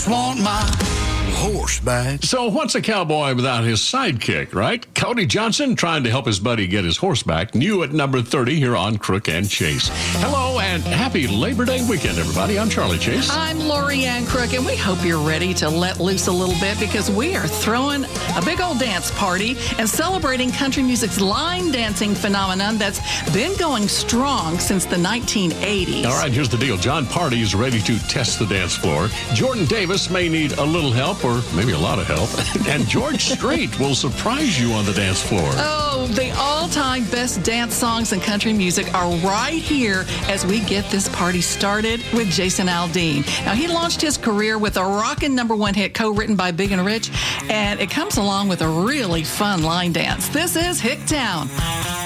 just want my horse back. So what's a cowboy without his sidekick, right? Cody Johnson trying to help his buddy get his horse back. New at number 30 here on Crook and Chase. Hello and happy Labor Day weekend, everybody. I'm Charlie Chase. I'm Lori Ann Crook, and we hope you're ready to let loose a little bit because we are throwing a big old dance party and celebrating country music's line dancing phenomenon that's been going strong since the 1980s. All right, here's the deal. John Party is ready to test the dance floor. Jordan Davis may need a little help or maybe a lot of help. And George Strait will surprise you on the dance floor. Oh, the all-time best dance songs in country music are right here as we get this party started with Jason Aldean. Now, he launched his career with a rockin' #1 hit co-written by Big and Rich, and it comes along with a really fun line dance. This is Hicktown.